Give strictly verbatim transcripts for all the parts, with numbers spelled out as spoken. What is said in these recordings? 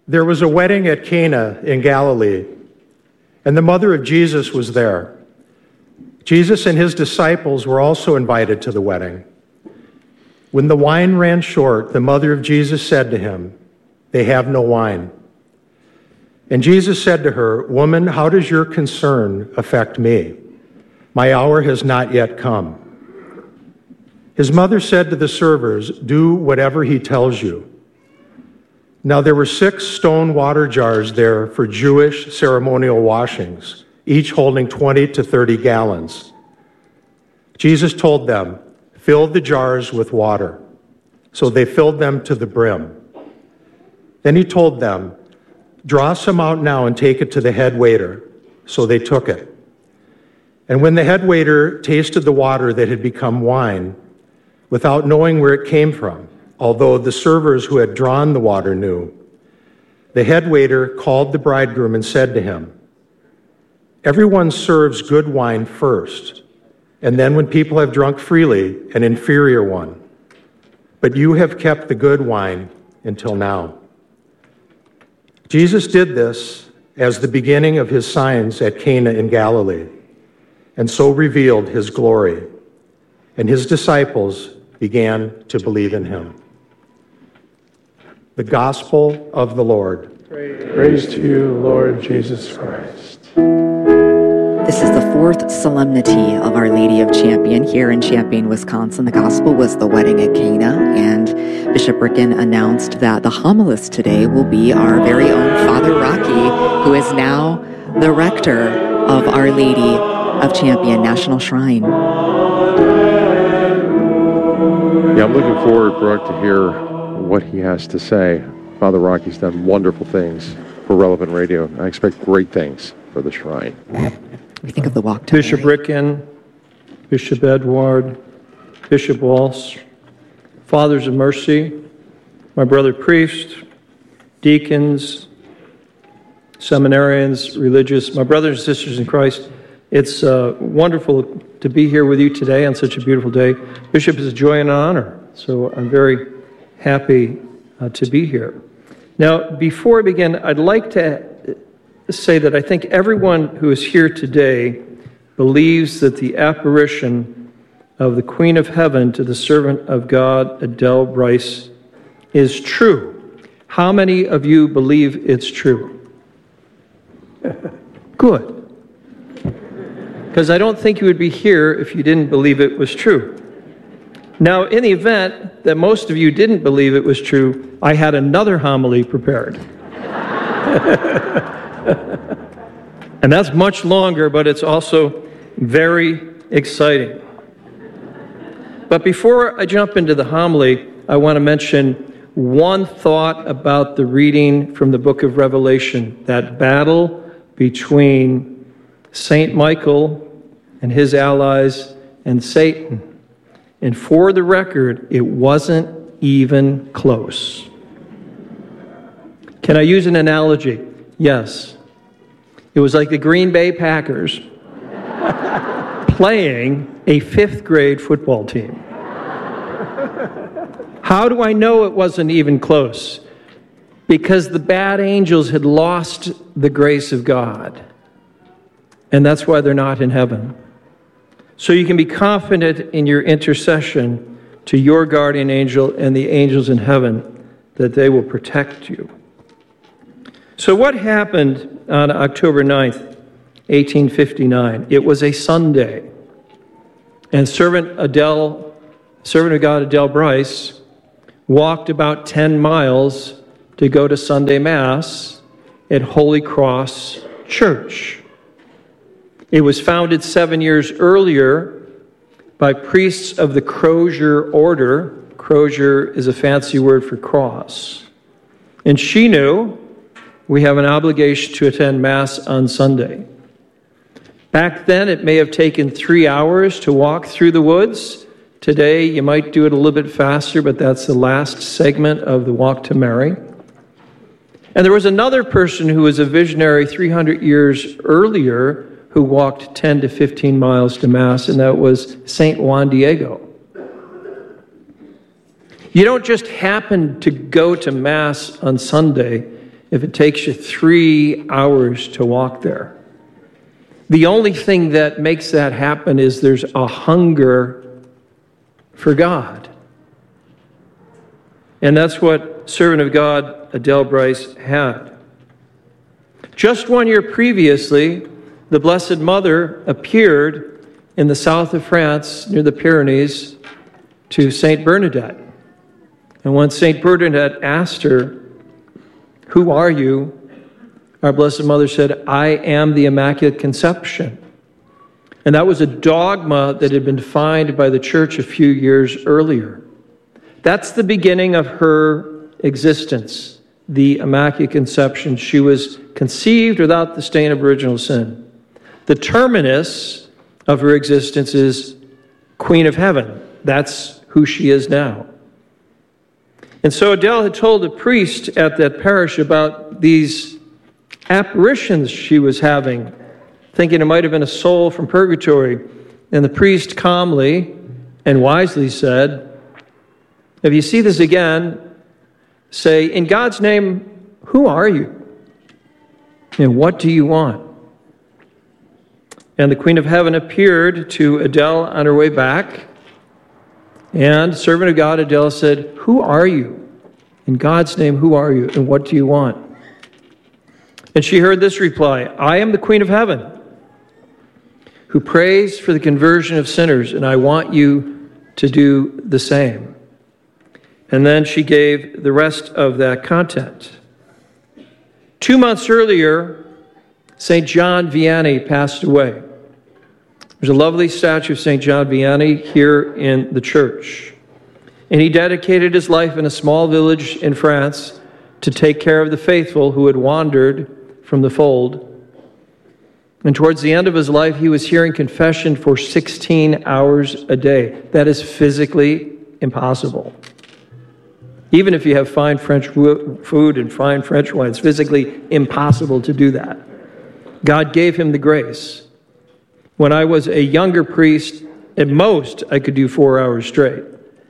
There was a wedding at Cana in Galilee, and the mother of Jesus was there. Jesus and his disciples were also invited to the wedding. When the wine ran short, the mother of Jesus said to him, "They have no wine." And Jesus said to her, "Woman, how does your concern affect me? My hour has not yet come." His mother said to the servers, "Do whatever he tells you." Now there were six stone water jars there for Jewish ceremonial washings, each holding twenty to thirty gallons. Jesus told them, "Fill the jars with water." So they filled them to the brim. Then he told them, "Draw some out now and take it to the head waiter." So they took it. And when the head waiter tasted the water that had become wine, without knowing where it came from, although the servers who had drawn the water knew, the head waiter called the bridegroom and said to him, "Everyone serves good wine first, and then when people have drunk freely, an inferior one. But you have kept the good wine until now." Jesus did this as the beginning of his signs at Cana in Galilee, and so revealed his glory, and his disciples began to believe in him. The Gospel of the Lord. Praise to you, Lord Jesus Christ. This is the fourth solemnity of Our Lady of Champion here in Champaign, Wisconsin. The gospel was the wedding at Cana, and Bishop Ricken announced that the homilist today will be our very own Father Rocky, who is now the rector of Our Lady of Champion National Shrine. Yeah, I'm looking forward, Brooke, to hear what he has to say. Father Rocky's done wonderful things for Relevant Radio. I expect great things for the shrine. We think of the walk to Bishop Mary. Ricken, Bishop Edward, Bishop Walsh, Fathers of Mercy, my brother priests, deacons, seminarians, religious, my brothers and sisters in Christ. It's uh, wonderful to be here with you today on such a beautiful day. Bishop, is a joy and an honor, so I'm very happy uh, to be here. Now, before I begin, I'd like to say that I think everyone who is here today believes that the apparition of the Queen of Heaven to the servant of God, Adele Bryce, is true. How many of you believe it's true? Good. Because I don't think you would be here if you didn't believe it was true. Now, in the event that most of you didn't believe it was true, I had another homily prepared. And that's much longer, but it's also very exciting. But before I jump into the homily, I want to mention one thought about the reading from the book of Revelation, that battle between Saint Michael and his allies and Satan. And for the record, it wasn't even close. Can I use an analogy? Yes. It was like the Green Bay Packers playing a fifth grade football team. How do I know it wasn't even close? Because the bad angels had lost the grace of God. And that's why they're not in heaven. So you can be confident in your intercession to your guardian angel and the angels in heaven that they will protect you. So what happened on October ninth, eighteen fifty-nine? It was a Sunday. And servant Adele, servant of God Adele Bryce walked about ten miles to go to Sunday Mass at Holy Cross Church. It was founded seven years earlier by priests of the Crozier Order. Crozier is a fancy word for cross. And she knew we have an obligation to attend Mass on Sunday. Back then, it may have taken three hours to walk through the woods. Today, you might do it a little bit faster, but that's the last segment of the Walk to Mary. And there was another person who was a visionary three hundred years earlier who walked ten to fifteen miles to Mass, and that was Saint Juan Diego. You don't just happen to go to Mass on Sunday. if it takes you three hours to walk there. The only thing that makes that happen is there's a hunger for God. And that's what servant of God Adele Bryce had. Just one year previously, the Blessed Mother appeared in the south of France, near the Pyrenees, to Saint Bernadette. And when Saint Bernadette asked her, "Who are you?" our Blessed Mother said, "I am the Immaculate Conception." And that was a dogma that had been defined by the Church a few years earlier. That's the beginning of her existence, the Immaculate Conception. She was conceived without the stain of original sin. The terminus of her existence is Queen of Heaven. That's who she is now. And so Adele had told a priest at that parish about these apparitions she was having, thinking it might have been a soul from purgatory. And the priest calmly and wisely said, "If you see this again, say, 'In God's name, who are you? And what do you want?'" And the Queen of Heaven appeared to Adele on her way back. And servant of God Adele said, "Who are you? In God's name, who are you? And what do you want?" And she heard this reply, "I am the Queen of Heaven, who prays for the conversion of sinners, and I want you to do the same." And then she gave the rest of that content. Two months earlier, Saint John Vianney passed away. There's a lovely statue of Saint John Vianney here in the church. And he dedicated his life in a small village in France to take care of the faithful who had wandered from the fold. And towards the end of his life, he was hearing confession for sixteen hours a day. That is physically impossible. Even if you have fine French food and fine French wine, it's physically impossible to do that. God gave him the grace. When I was a younger priest, at most, I could do four hours straight.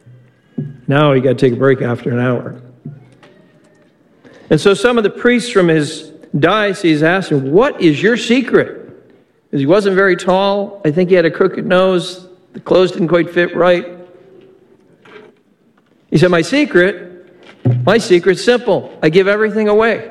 Now you got to take a break after an hour. And so some of the priests from his diocese asked him, "What is your secret?" Because he wasn't very tall. I think he had a crooked nose. The clothes didn't quite fit right. He said, "My secret, my secret's simple. I give everything away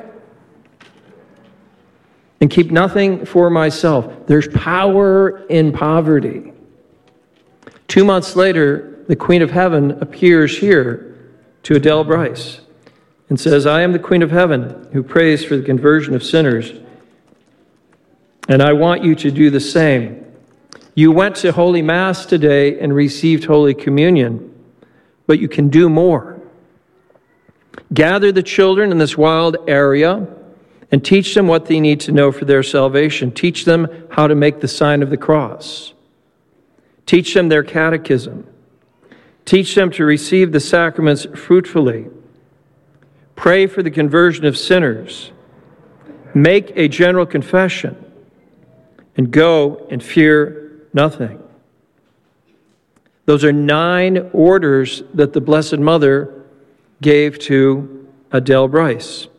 and keep nothing for myself." There's power in poverty. Two months later, the Queen of Heaven appears here to Adele Bryce and says, "I am the Queen of Heaven who prays for the conversion of sinners, and I want you to do the same. You went to Holy Mass today and received Holy Communion, but you can do more. Gather the children in this wild area and teach them what they need to know for their salvation. Teach them how to make the sign of the cross. Teach them their catechism. Teach them to receive the sacraments fruitfully. Pray for the conversion of sinners. Make a general confession. And go and fear nothing." Those are nine orders that the Blessed Mother gave to Adele Bryce.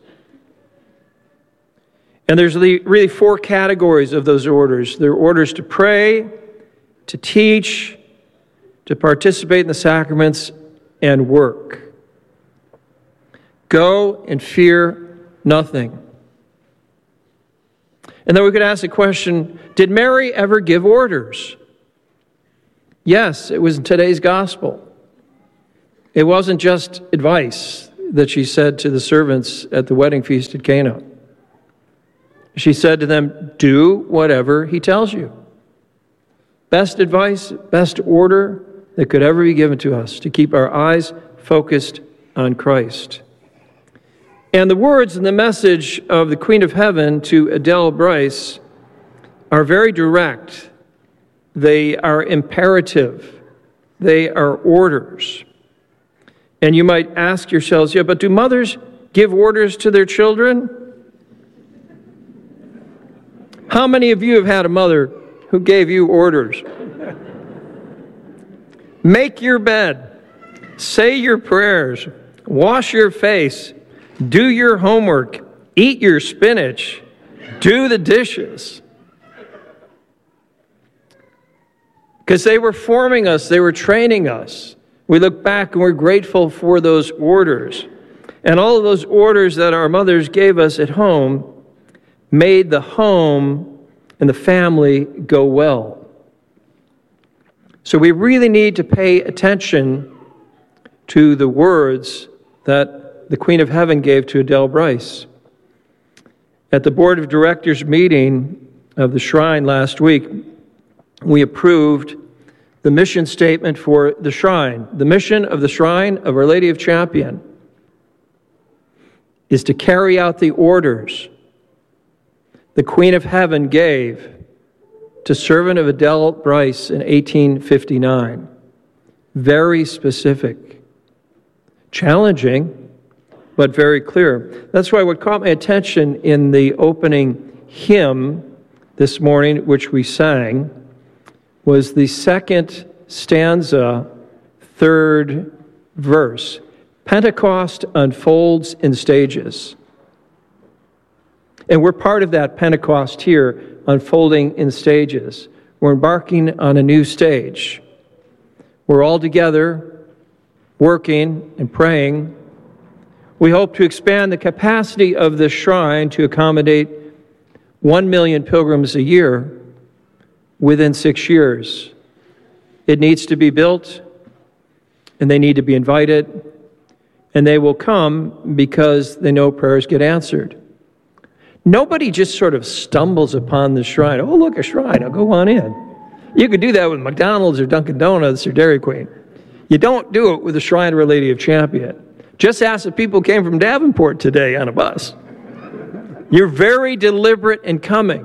And there's really four categories of those orders. There are orders to pray, to teach, to participate in the sacraments, and work. Go and fear nothing. And then we could ask the question, did Mary ever give orders? Yes, it was in today's gospel. It wasn't just advice that she said to the servants at the wedding feast at Cana. She said to them, "Do whatever he tells you." Best advice, best order that could ever be given to us, to keep our eyes focused on Christ. And the words and the message of the Queen of Heaven to Adele Bryce are very direct. They are imperative. They are orders. And you might ask yourselves, yeah, but do mothers give orders to their children? How many of you have had a mother who gave you orders? Make your bed, say your prayers, wash your face, do your homework, eat your spinach, do the dishes. Because they were forming us, they were training us. We look back and we're grateful for those orders. And all of those orders that our mothers gave us at home made the home and the family go well. So we really need to pay attention to the words that the Queen of Heaven gave to Adele Bryce. At the Board of Directors meeting of the Shrine last week, we approved the mission statement for the Shrine. The mission of the Shrine of Our Lady of Champion is to carry out the orders the Queen of Heaven gave to servant of Adele Bryce in eighteen fifty-nine. Very specific. Challenging, but very clear. That's why what caught my attention in the opening hymn this morning, which we sang, was the second stanza, third verse. Pentecost unfolds in stages. And we're part of that Pentecost here, unfolding in stages. We're embarking on a new stage. We're all together, working and praying. We hope to expand the capacity of this shrine to accommodate one million pilgrims a year within six years. It needs to be built, and they need to be invited, and they will come because they know prayers get answered. Nobody just sort of stumbles upon the shrine. Oh, look, a shrine. I'll go on in. You could do that with McDonald's or Dunkin' Donuts or Dairy Queen. You don't do it with the Shrine of Our Lady of Champion. Just ask if people came from Davenport today on a bus. You're very deliberate in coming.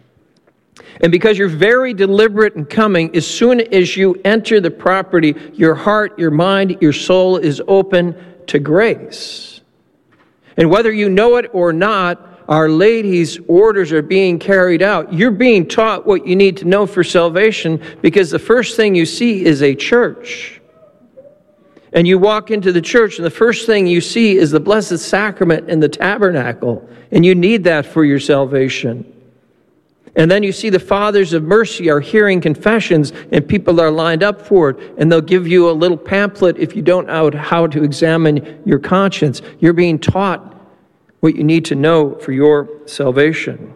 And because you're very deliberate in coming, as soon as you enter the property, your heart, your mind, your soul is open to grace. And whether you know it or not, Our Lady's orders are being carried out. You're being taught what you need to know for salvation, because the first thing you see is a church. And you walk into the church, and the first thing you see is the Blessed Sacrament in the tabernacle. And you need that for your salvation. And then you see the Fathers of Mercy are hearing confessions, and people are lined up for it. And they'll give you a little pamphlet if you don't know how to examine your conscience. You're being taught what you need to know for your salvation.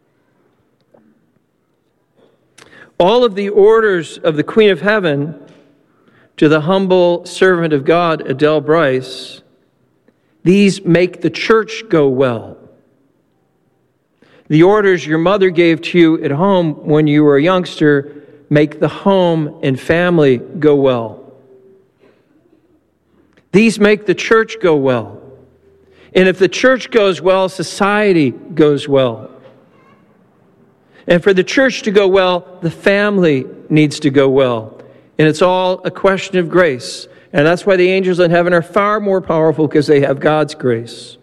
All of the orders of the Queen of Heaven to the humble servant of God, Adele Bryce, these make the church go well. The orders your mother gave to you at home when you were a youngster make the home and family go well. These make the church go well. And if the church goes well, society goes well. And for the church to go well, the family needs to go well. And it's all a question of grace. And that's why the angels in heaven are far more powerful, because they have God's grace.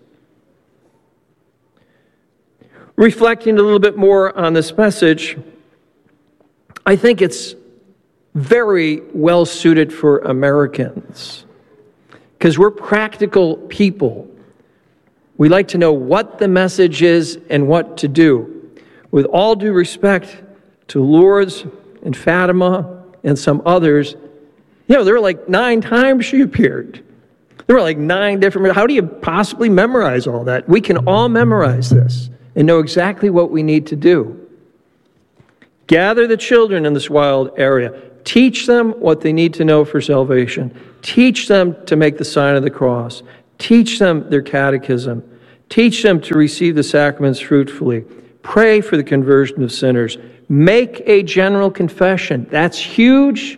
Reflecting a little bit more on this message, I think it's very well suited for Americans, because we're practical people. We like to know what the message is and what to do. With all due respect to Lourdes and Fatima and some others, you know, there were like nine times she appeared. There were like nine different... How do you possibly memorize all that? We can all memorize this and know exactly what we need to do. Gather the children in this wild area. Teach them what they need to know for salvation. Teach them to make the sign of the cross. Teach them their catechism. Teach them to receive the sacraments fruitfully. Pray for the conversion of sinners. Make a general confession. That's huge.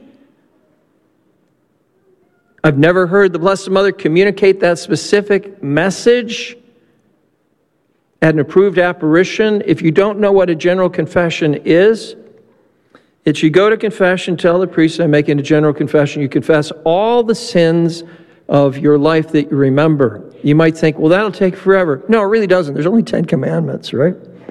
I've never heard the Blessed Mother communicate that specific message at an approved apparition. If you don't know what a general confession is, it should go to confession, tell the priest, I'm making a general confession. You confess all the sins of your life that you remember. You might think, well, that'll take forever. No, it really doesn't. There's only Ten Commandments, right?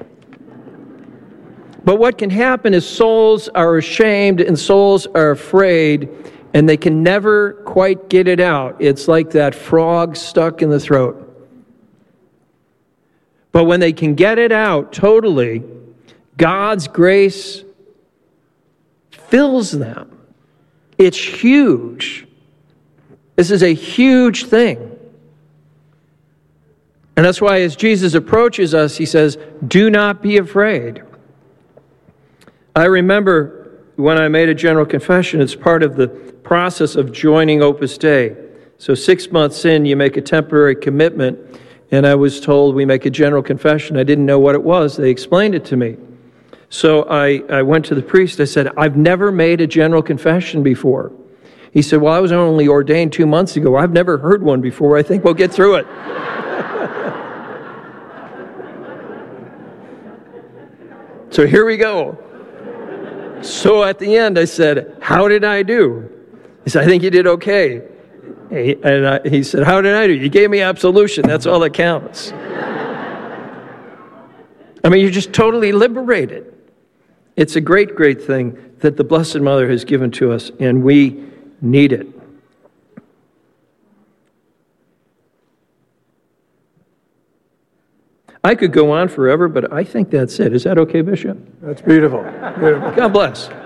But what can happen is souls are ashamed and souls are afraid, and they can never quite get it out. It's like that frog stuck in the throat. But when they can get it out totally, God's grace fills them. It's huge. This is a huge thing. And that's why as Jesus approaches us, he says, do not be afraid. I remember when I made a general confession, it's part of the process of joining Opus Dei. So six months in, you make a temporary commitment, and I was told we make a general confession. I didn't know what it was. They explained it to me. So I, I went to the priest. I said, I've never made a general confession before. He said, well, I was only ordained two months ago. I've never heard one before. I think we'll get through it. So here we go. So at the end, I said, how did I do? He said, I think you did okay. And I, he said, how did I do? You gave me absolution. That's all that counts. I mean, you're just totally liberated. It's a great, great thing that the Blessed Mother has given to us, and we need it. I could go on forever, but I think that's it. Is that okay, Bishop? That's beautiful. Beautiful. God bless.